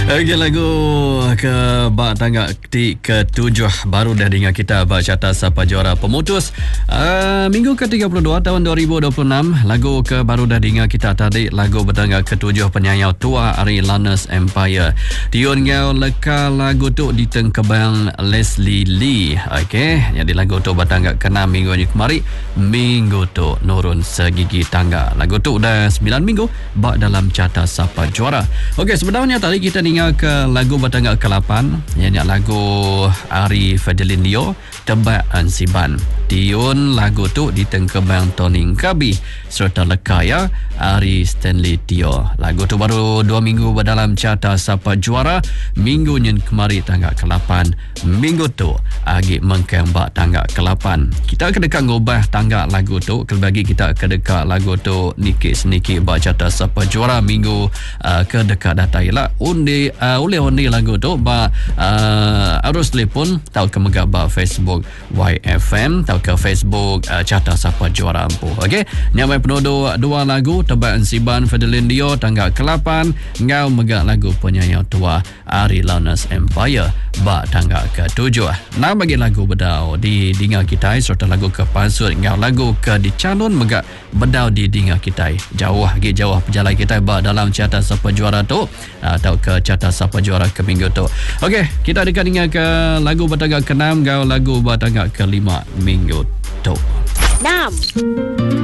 Okey, lagu ke bak tangga ke-7 baru dah dengan kita bak carta siapa juara pemutus minggu ke-32 tahun 2026. Lagu ke baru dah dengan kita tadi, lagu bertangga ke-7 penyanyi tua Ari Lanes Empire. Tiun ngau leka lagu tu di tengkebang Leslie Lee. Okey, jadi lagu tu bertangga ke-6 minggu ni kemari. Minggu tu nurun segigi tangga. Lagu tu dah 9 minggu bak dalam carta siapa juara. Okey, sebenarnya tadi kita dengar ke lagu bertangga ke-8, ianya lagu Ari Fadilin Leo, Tebak Ansiban. Tiun lagu tu di tengkebang Toning Kabi serta lekaya Ari Stanley Tio. Lagu tu baru 2 minggu berdalam carta siapa juara. Minggu nyen kemari tangga ke-8. Minggu tu agi mengkang bak tangga ke-8. Kita kedekat ngubah tangga lagu tu, kelebagi kita kedekat lagu tu niki-seniki bak carta siapa juara minggu kedekat datai lah. Undi lagu tu ba harus telefon tahu ke megabak Facebook YFM, tahu ke Facebook carta siapa juara ampuh. Okey, nyamai penuduh 2 lagu Tebak Ansiban Fadilin Dio tangga ke-8, ngau megak lagu penyanyi tua Ari Lanes Empire ba tangga ke-7. Nah, bagi lagu bedau di dengar kita serta lagu ke pasut ngau lagu ke dicalon megak bedau di dengar kita jauh perjalanan kita ba dalam carta siapa juara tu atau ke carta siapa juara ke minggu tu. Okey, kita dekat dengar ke lagu bertangga ke-6 ngau lagu bertangga ke-5 minggu tu. 6